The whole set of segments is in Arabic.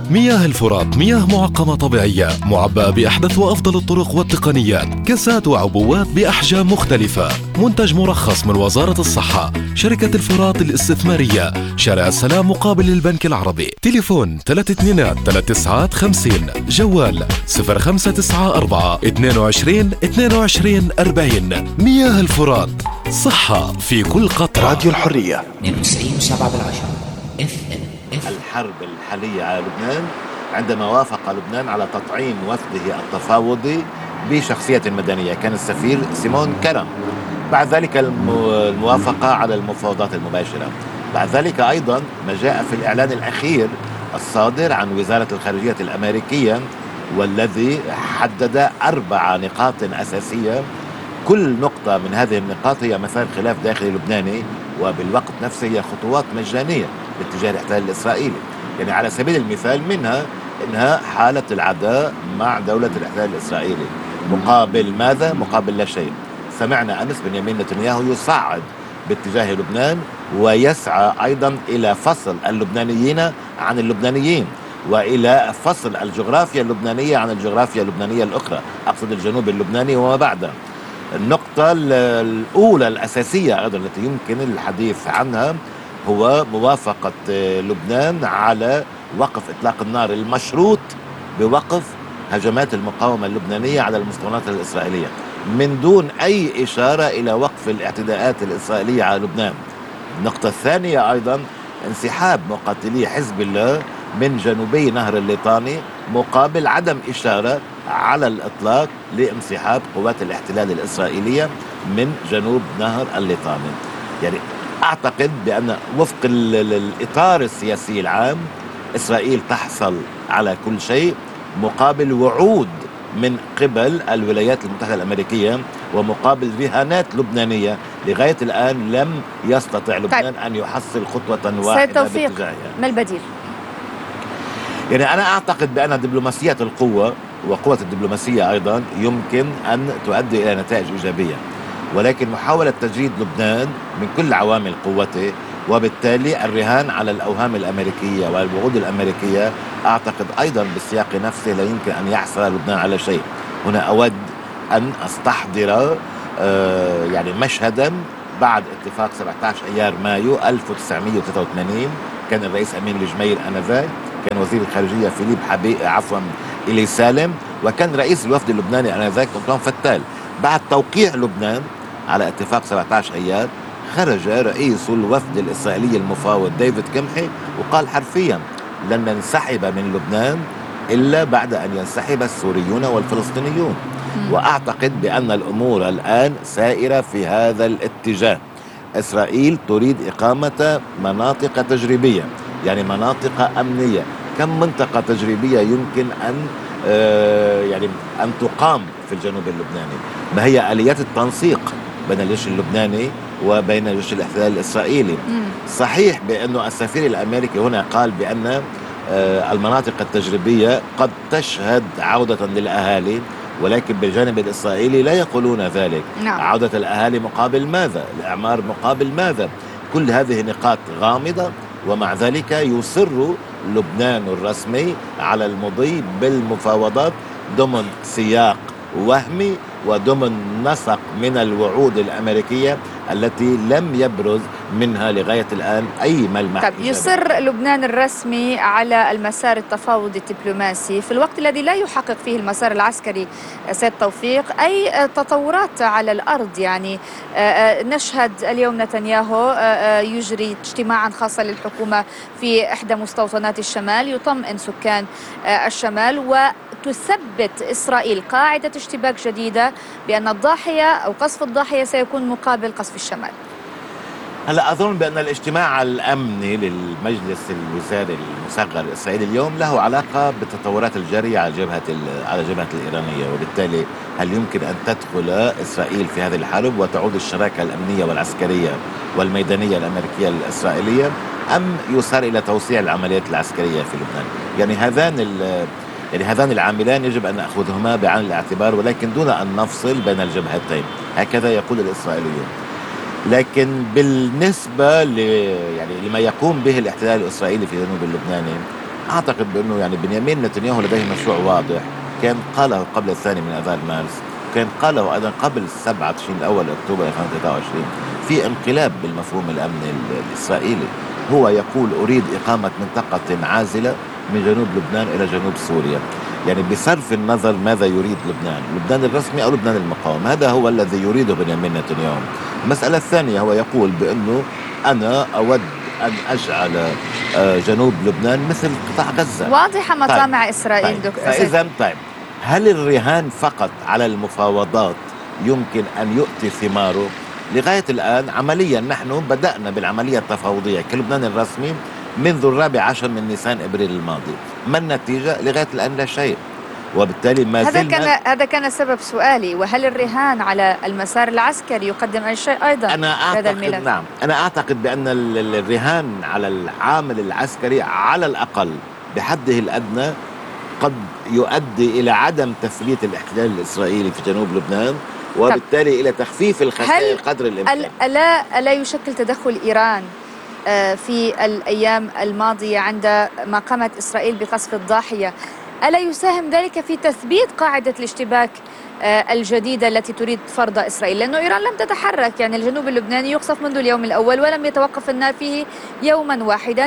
مياه الفرات مياه معقمة طبيعية معبأة بأحدث وأفضل الطرق والتقنيات، كاسات وعبوات بأحجام مختلفة. منتج مرخص من وزارة الصحة. شركة الفرات الاستثمارية، شارع السلام مقابل البنك العربي. تليفون 329950. جوال 0594 22 40. مياه الفرات، صحة في كل قطرة. راديو الحرية 92.7 FM. الحرب الحالية على لبنان عندما وافق لبنان على تطعيم وفده التفاوضي بشخصية مدنية كان السفير سيمون كرم. بعد ذلك الموافقة على المفاوضات المباشرة. بعد ذلك أيضا ما جاء في الإعلان الأخير الصادر عن وزارة الخارجية الأمريكية، والذي حدد 4 نقاط أساسية. كل نقطة من هذه النقاط هي مثار خلاف داخلي لبناني، وبالوقت نفسه هي خطوات مجانية باتجاه الاحتلال الإسرائيلي. يعني على سبيل المثال منها إنها حالة العداء مع دولة الاحتلال الإسرائيلي. مقابل ماذا؟ مقابل لا شيء. سمعنا أمس بنيامين نتنياهو يصعد باتجاه لبنان ويسعى أيضا إلى فصل اللبنانيين عن اللبنانيين، وإلى فصل الجغرافيا اللبنانية عن الجغرافيا اللبنانية الأخرى، أقصد الجنوب اللبناني وما بعده. النقطة الأولى الأساسية أيضا التي يمكن الحديث عنها هو موافقة لبنان على وقف إطلاق النار المشروط بوقف هجمات المقاومة اللبنانية على المستوطنات الإسرائيلية، من دون أي إشارة إلى وقف الاعتداءات الإسرائيلية على لبنان. النقطة الثانية أيضا انسحاب مقاتلي حزب الله من جنوبي نهر الليطاني، مقابل عدم إشارة على الإطلاق لانسحاب قوات الاحتلال الإسرائيلية من جنوب نهر الليطاني. يعني أعتقد بأن وفق الإطار السياسي العام إسرائيل تحصل على كل شيء مقابل وعود من قبل الولايات المتحدة الأمريكية ومقابل رهانات لبنانية. لغاية الآن لم يستطع لبنان أن يحصل خطوة واحدة باتجاهها. ما البديل؟ يعني أنا أعتقد بأن دبلوماسية القوة وقوة الدبلوماسية أيضا يمكن أن تؤدي إلى نتائج إيجابية، ولكن محاولة تجريد لبنان من كل عوامل قوته وبالتالي الرهان على الأوهام الأمريكية والوعود الأمريكية أعتقد أيضا بالسياق نفسه لا يمكن أن يحصل لبنان على شيء. هنا أود أن أستحضر يعني مشهدا بعد اتفاق 17 أيار مايو 1983. كان الرئيس أمين الجميل آنذاك، كان وزير الخارجية فيليب إلي سالم، وكان رئيس الوفد اللبناني آنذاك أنطوان فتال. بعد توقيع لبنان على اتفاق 17 أيار خرج رئيس الوفد الإسرائيلي المفاوض ديفيد كمحي وقال حرفيا لن ننسحب من لبنان إلا بعد أن ينسحب السوريون والفلسطينيون. وأعتقد بأن الأمور الآن سائرة في هذا الاتجاه. إسرائيل تريد إقامة مناطق تجريبية، يعني مناطق أمنية. كم منطقة تجريبية يمكن أن تقام في الجنوب اللبناني؟ ما هي آليات التنسيق بين الجيش اللبناني وبين الجيش الاحتلال الإسرائيلي؟ صحيح بأنه السفير الأمريكي هنا قال بأن المناطق التجريبية قد تشهد عودة للأهالي، ولكن بالجانب الإسرائيلي لا يقولون ذلك. نعم. عودة الأهالي مقابل ماذا؟ الإعمار مقابل ماذا؟ كل هذه نقاط غامضة، ومع ذلك يصر لبنان الرسمي على المضي بالمفاوضات ضمن سياق وهمي وضمن نسق من الوعود الأمريكية التي لم يبرز منها لغاية الآن أي ملمح. طيب، يصر لبنان الرسمي على المسار التفاوضي الدبلوماسي في الوقت الذي لا يحقق فيه المسار العسكري سيد توفيق أي تطورات على الأرض. يعني نشهد اليوم نتنياهو يجري اجتماعا خاصا للحكومة في إحدى مستوطنات الشمال يطمئن سكان الشمال، وتثبت إسرائيل قاعدة اشتباك جديدة بأن الضاحية أو قصف الضاحية سيكون مقابل قصف الشمال. هلا أظن بأن الاجتماع الأمني للمجلس الوزاري المصغر الإسرائيلي اليوم له علاقة بالتطورات الجارية على الجبهة الإيرانية، وبالتالي هل يمكن أن تدخل إسرائيل في هذه الحرب وتعود الشراكة الأمنية والعسكرية والميدانية الأمريكية الإسرائيلية، أم يصار إلى توسيع العمليات العسكرية في لبنان؟ يعني هذان العاملان يجب أن نأخذهما بعين الاعتبار، ولكن دون أن نفصل بين الجبهتين، هكذا يقول الإسرائيليون. لكن بالنسبة لما يقوم به الاحتلال الإسرائيلي في الجنوب اللبناني، أعتقد بأنه يعني بنيامين نتنياهو لديه مشروع واضح، كان قاله قبل الثاني من آذار مارس، كان قاله أيضا قبل 27 الأول أكتوبر 2023 في انقلاب بالمفهوم الأمني الإسرائيلي. هو يقول أريد إقامة منطقة عازلة من جنوب لبنان إلى جنوب سوريا، يعني بصرف النظر ماذا يريد لبنان الرسمي أو لبنان المقاوم، هذا هو الذي يريده بنيامين نتنياهو. المسألة الثانية هو يقول بأنه أنا أود أن أجعل جنوب لبنان مثل قطاع غزة. واضحة مطامع إسرائيل. فإذا هل الرهان فقط على المفاوضات يمكن أن يؤتي ثماره؟ لغاية الآن عمليا نحن بدأنا بالعملية التفاوضية كلبنان الرسمي منذ 14 من نيسان إبريل الماضي. ما النتيجة؟ لغاية الآن لا شيء، وبالتالي ما زلنا هذا كان سبب سؤالي. وهل الرهان على المسار العسكري يقدم أي شيء أيضا؟ أنا أعتقد بأن الرهان على العامل العسكري على الأقل بحده الأدنى قد يؤدي إلى عدم تثبيت الاحتلال الإسرائيلي في جنوب لبنان، وبالتالي إلى تخفيف الخسائر قدر الإمكان. ألا يشكل تدخل إيران في الأيام الماضية عندما قامت إسرائيل بقصف الضاحية، ألا يساهم ذلك في تثبيت قاعدة الاشتباك الجديدة التي تريد فرض إسرائيل؟ لأنه إيران لم تتحرك، يعني الجنوب اللبناني يقصف منذ اليوم الأول ولم يتوقف النار فيه يوما واحدا.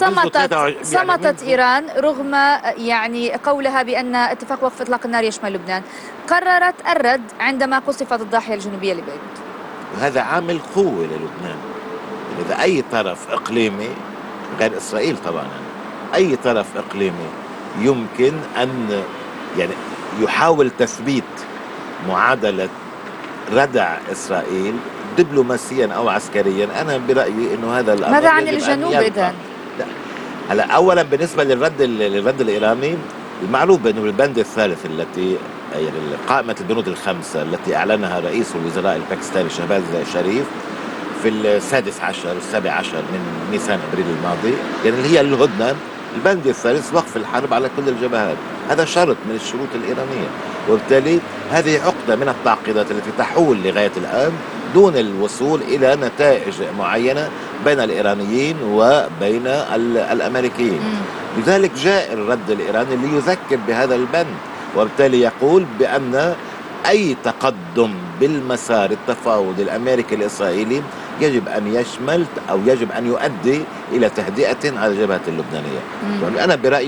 صمتت إيران رغم يعني قولها بأن اتفاق وقف إطلاق النار يشمل لبنان. قررت الرد عندما قصفت الضاحية الجنوبية لبيروت. هذا عامل قوة للبنان. إذا أي طرف إقليمي غير إسرائيل طبعا، أي طرف إقليمي يمكن أن يعني يحاول تثبيت معادلة ردع إسرائيل دبلوماسيا أو عسكريا، أنا برأيي أنه هذا الأمر. ماذا عن الجنوب إذن؟ هلا أولا بالنسبة للرد الإيراني، المعروف بأنه البند الثالث التي يعني قائمة البنود الخمسة التي أعلنها رئيس الوزراء الباكستاني شهباز شريف في 16 من نيسان أبريل الماضي، يعني اللي هي الهدنة، البند الثالث وقف الحرب على كل الجبهات، هذا شرط من الشروط الإيرانية، وبالتالي هذه عقدة من التعقيدات التي تحول لغاية الآن دون الوصول إلى نتائج معينة بين الإيرانيين وبين الأمريكيين. لذلك جاء الرد الإيراني ليذكر بهذا البند، وبالتالي يقول بأن أي تقدم بالمسار التفاوضي الأمريكي الإسرائيلي يجب أن يشمل أو يجب أن يؤدي إلى تهدئة على الجبهة اللبنانية. أنا برأيي